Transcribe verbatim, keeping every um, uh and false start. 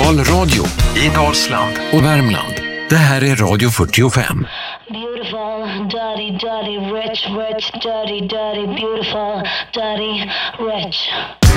lokalradio i Dalsland och Värmland. Det här är Radio fyrtiofem. Beautiful, dirty, dirty, rich, rich, dirty, dirty, beautiful, dirty, rich.